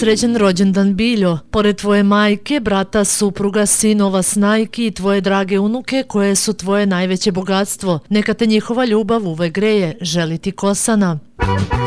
srećan rođendan, Biljo. Pored tvoje majke, brata, supruga, sinova, snajki i tvoje drage unuke koje su tvoje najveće bogatstvo. Neka te njihova ljubav uvek greje. Želi ti Kosana.